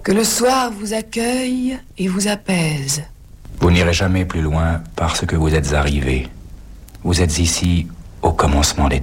Que le soir vous accueille et vous apaise. Vous n'irez jamais plus loin parce que vous êtes arrivé. Vous êtes ici au commencement des